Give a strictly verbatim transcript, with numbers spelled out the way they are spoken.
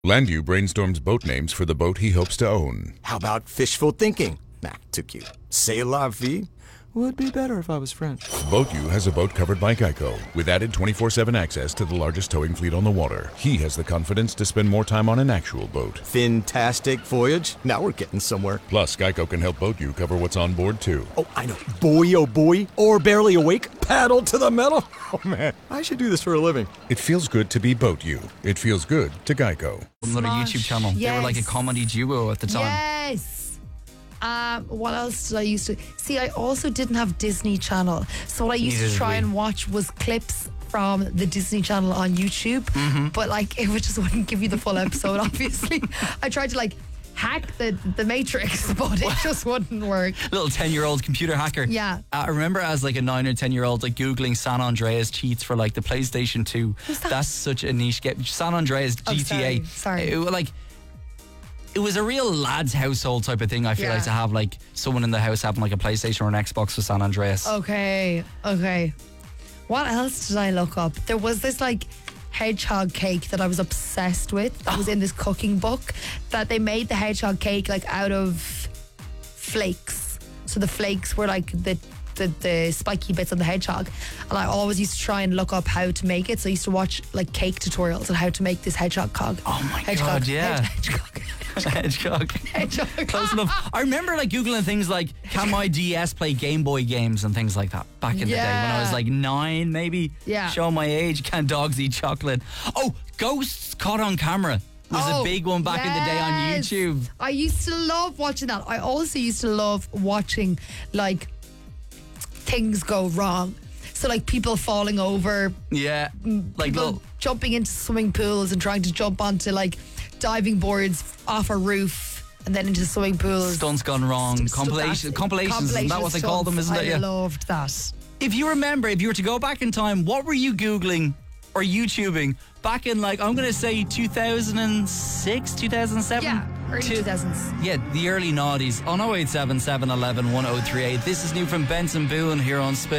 Landu brainstorms boat names for the boat he hopes to own. How about fishful thinking? Nah, too cute. C'est la vie? Would be better if I was French. BoatU has a boat covered by Geico, with added twenty-four seven access to the largest towing fleet on the water. He has the confidence to spend more time on an actual boat. Fantastic voyage. Now we're getting somewhere. Plus, Geico can help BoatU cover what's on board, too. Oh, I know. Boy, oh boy. Or barely awake. Paddle to the metal. Oh, man. I should do this for a living. It feels good to be BoatU. It feels good to Geico. Another YouTube channel. Yes. They were like a comedy duo at the time. Yes. Um, what else did I used to see? I also didn't have Disney Channel, so what I used Neither to did try we. and watch was clips from the Disney Channel on YouTube. Mm-hmm. But like, it would just wouldn't give you the full episode. Obviously, I tried to like hack the the Matrix, but it just wouldn't work. Little ten-year-old computer hacker. Yeah. Uh, I remember as like a nine or ten-year-old like Googling San Andreas cheats for like the PlayStation two. Who's that? That's such a niche game. San Andreas Oh, G T A. sorry, sorry. It, was like, it was a real lad's household type of thing, I feel Yeah. like, to have like someone in the house having like a PlayStation or an Xbox with San Andreas. Okay, okay. What else did I look up? There was this like hedgehog cake that I was obsessed with. That was in this cooking book. That they made the hedgehog cake like out of flakes. So the flakes were like the the, the spiky bits on the hedgehog. And I always used to try and look up how to make it. So I used to watch like cake tutorials on how to make this hedgehog cog. Oh my hedgehog, God, yeah. Hedgehog. Hedgehog. Hedgehog. Close enough. I remember like Googling things like, can my D S play Game Boy games and things like that back in the day when I was Yeah. like nine, maybe. Yeah. Showing my age. Can dogs eat chocolate? Oh, ghosts caught on camera was Oh, a big one back in the day on yes. YouTube. I used to love watching that. I also used to love watching like things go wrong. So like people falling over, Yeah. Like people little, jumping into swimming pools and trying to jump onto like diving boards off a roof and then into swimming pools. stunts gone wrong. St- Compilation, that- compilations, isn't that what they call them, isn't I it? Yeah. loved that. If you remember, if you were to go back in time, what were you Googling or YouTubing back in like, I'm going to say two thousand six, two thousand seven? Yeah, early Two- two thousands. Yeah, the early noughties on oh eight seven, seven one one, one oh three eight. This is new from Benson Boone here on Spin.